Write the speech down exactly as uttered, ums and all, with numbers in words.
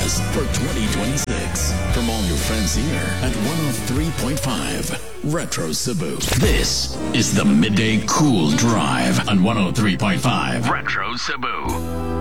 forecast for twenty twenty-six from all your friends here at one oh three point five Retro Cebu. This is the Midday Cool Drive on one oh three point five Retro Cebu.